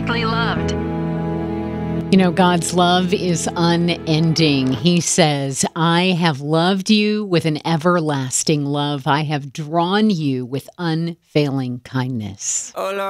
perfectly loved. You know, God's love is unending. He says, I have loved you with an everlasting love. I have drawn you with unfailing kindness. Hola.